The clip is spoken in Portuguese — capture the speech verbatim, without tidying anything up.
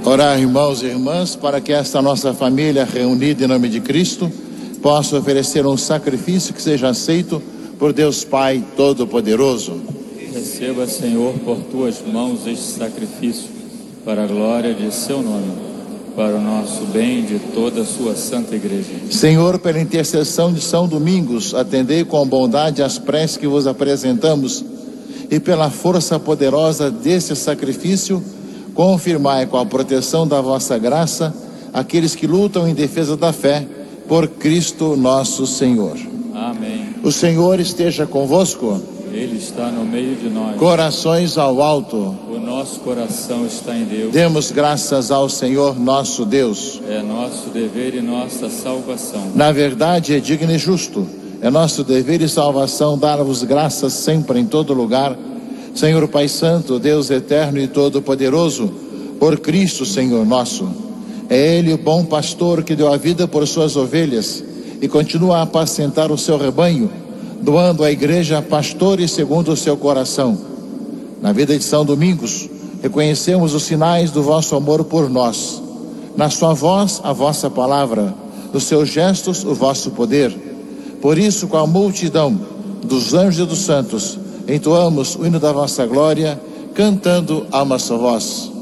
Orar, irmãos e irmãs, para que esta nossa família reunida em nome de Cristo possa oferecer um sacrifício que seja aceito por Deus Pai Todo-Poderoso. Receba, Senhor, por tuas mãos este sacrifício, para a glória de seu nome, para o nosso bem e de toda a sua santa igreja. Senhor, pela intercessão de São Domingos, atendei com bondade as preces que vos apresentamos e pela força poderosa deste sacrifício, confirmai com a proteção da vossa graça aqueles que lutam em defesa da fé, por Cristo nosso Senhor. Amém. O Senhor esteja convosco. Ele está no meio de nós. Corações ao alto. O nosso coração está em Deus. Demos graças ao Senhor nosso Deus. É nosso dever e nossa salvação. Na verdade, é digno e justo. É nosso dever e salvação dar-vos graças sempre em todo lugar, Senhor Pai Santo, Deus eterno e todo-poderoso, por Cristo, Senhor nosso. É Ele o bom pastor que deu a vida por suas ovelhas e continua a apacentar o seu rebanho, doando à igreja pastores segundo o seu coração. Na vida de São Domingos, reconhecemos os sinais do vosso amor por nós. Na sua voz, a vossa palavra, nos seus gestos, o vosso poder. Por isso, com a multidão dos anjos e dos santos, entoamos o hino da vossa glória, cantando a uma só voz.